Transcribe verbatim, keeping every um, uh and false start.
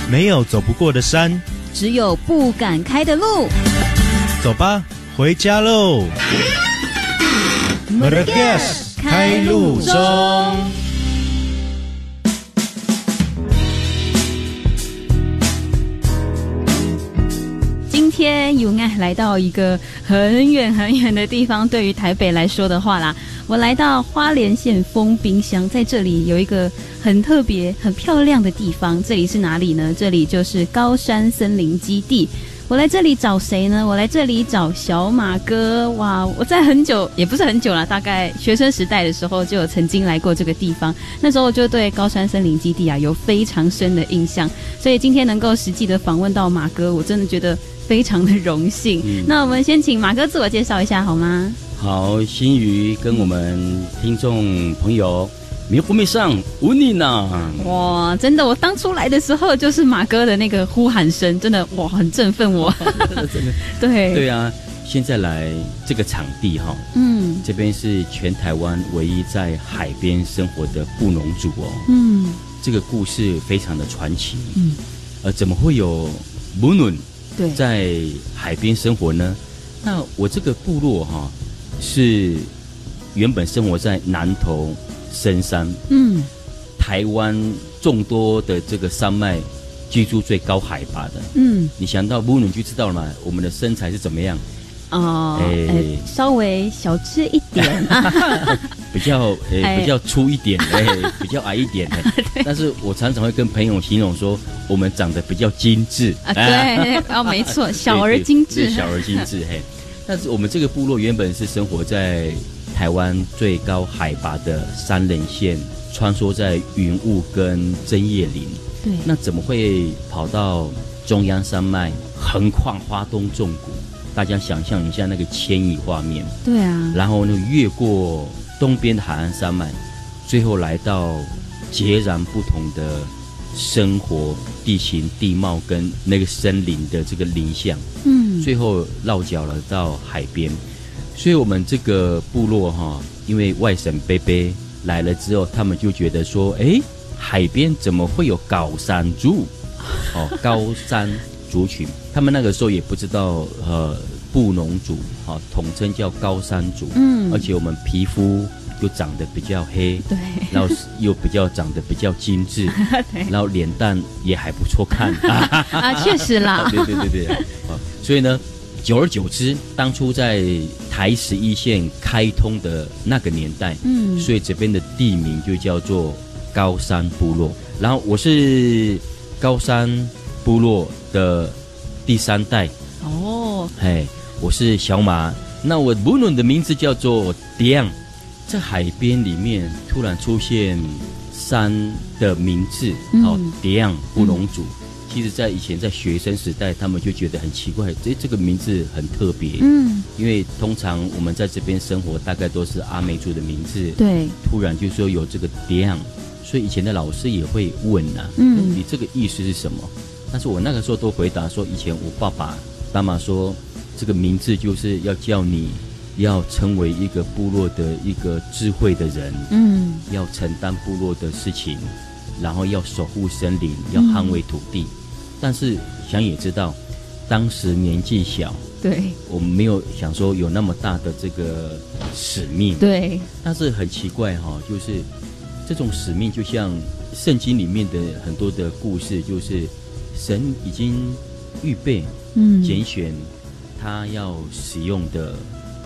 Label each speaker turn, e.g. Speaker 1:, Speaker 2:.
Speaker 1: 没有走不过的山，
Speaker 2: 只有不敢开的路。
Speaker 1: 走吧，回家喽。Meragas 开路中。
Speaker 2: 今天有爱来到一个很远很远的地方，对于台北来说的话啦，我来到花莲县丰滨乡，在这里有一个很特别很漂亮的地方。这里是哪里呢？这里就是高山森林基地。我来这里找谁呢？我来这里找小马哥。哇，我在很久也不是很久啦，大概学生时代的时候就有曾经来过这个地方，那时候我就对高山森林基地啊有非常深的印象，所以今天能够实际的访问到马哥，我真的觉得非常的荣幸、嗯、那我们先请马哥自我介绍一下好吗？
Speaker 3: 好，新瑜跟我们听众朋友米呼米上无你呢。
Speaker 2: 哇，真的，我当初来的时候就是马哥的那个呼喊声，真的哇，很振奋我。
Speaker 3: 真的，
Speaker 2: 对
Speaker 3: 对啊，现在来这个场地哈，嗯，这边是全台湾唯一在海边生活的布农族哦，嗯，这个故事非常的传奇，嗯，呃，怎么会有布农对在海边生活呢？那我这个部落哈是原本生活在南投深山，嗯，台湾众多的这个山脉居住最高海拔的，嗯，你想到布农就知道了嘛，我们的身材是怎么样？
Speaker 2: 哦，欸欸、稍微小只一点，
Speaker 3: 比较诶、欸、比较粗一点，诶、欸、比较矮一点的。但是我常常会跟朋友形容说，我们长得比较精致
Speaker 2: 啊，对，哦，没错，小而精致，
Speaker 3: 小而精致，嘿。但是我们这个部落原本是生活在台湾最高海拔的山人县，穿梭在云雾跟针叶林。对，那怎么会跑到中央山脉，横跨花东纵谷？大家想象一下那个迁移画面。对啊。然后呢，越过东边的海岸山脉，最后来到截然不同的生活地形地貌跟那个森林的这个林相。嗯。最后落脚了到海边。所以我们这个部落哈，因为外省伯伯来了之后，他们就觉得说，哎，海边怎么会有高山族？哦，高山族群，他们那个时候也不知道，呃，布农族，哈、哦，统称叫高山族。嗯，而且我们皮肤又长得比较黑，对，然后又比较长得比较精致，然后脸蛋也还不错看
Speaker 2: 啊，确实啦，
Speaker 3: 对对对对，啊，所以呢。久而久之，当初在台十一线开通的那个年代，嗯，所以这边的地名就叫做高山部落。然后我是高山部落的第三代哦，嘿，我是小马。那我布农的名字叫做迪昂。在海边里面突然出现山的名字，嗯、哦，迪昂布农族。嗯，其实在以前在学生时代，他们就觉得很奇怪，这这个名字很特别，嗯，因为通常我们在这边生活，大概都是阿美族的名字，对，突然就说有这个迪昂，所以以前的老师也会问呐、啊，嗯，你这个意思是什么？但是我那个时候都回答说，以前我爸爸妈妈说，这个名字就是要叫你要成为一个部落的一个智慧的人，嗯，要承担部落的事情，然后要守护森林，要捍卫土地。嗯，但是想也知道，当时年纪小，对，我们没有想说有那么大的这个使命，对。但是很奇怪哈、哦，就是这种使命，就像圣经里面的很多的故事，就是神已经预备，嗯，拣选他要使用的